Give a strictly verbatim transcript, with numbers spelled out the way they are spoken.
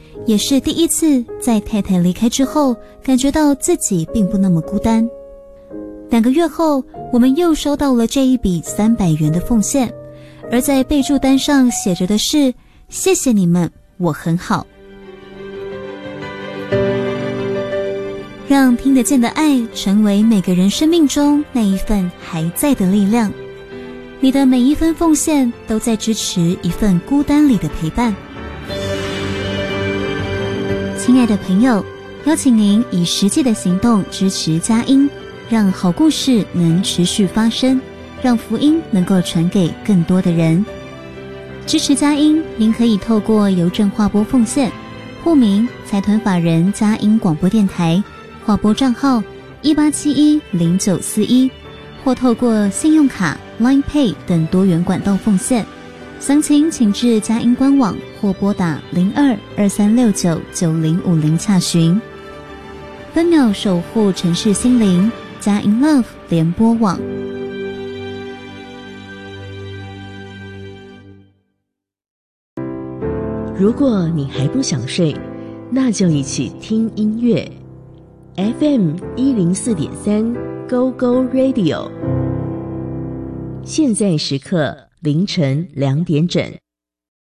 也是第一次在太太离开之后，感觉到自己并不那么孤单。两个月后，我们又收到了这一笔三百元的奉献，而在备注单上写着的是：谢谢你们，我很好。让听得见的爱成为每个人生命中那一份还在的力量。你的每一分奉献都在支持一份孤单里的陪伴。亲爱的朋友，邀请您以实际的行动支持佳音，让好故事能持续发生，让福音能够传给更多的人。支持佳音，您可以透过邮政划拨奉献，户名财团法人佳音广播电台，划拨账号一八七一零九四一，或透过信用卡、Line Pay 等多元管道奉献。详情请至佳音官网或拨打零二二三六九九零五零洽询。分秒守护城市心灵，佳音 Love 联播网。 如果你还不想睡，那就一起听音乐。F M 一零四点三 Go Go Radio， 现在时刻凌晨两点整。